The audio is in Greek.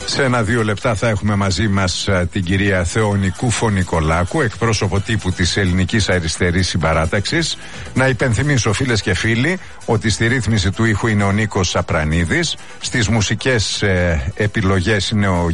Σε 1-2 λεπτά θα έχουμε μαζί μας την κυρία Θεονικού Φωνικολάκου, εκπρόσωπο τύπου της Ελληνικής Αριστερής Συμπαράταξης. Να υπενθυμίσω, φίλες και φίλοι, ότι στη ρύθμιση του ήχου είναι ο Νίκος Σαπρανίδης, στις μουσικές επιλογές είναι ο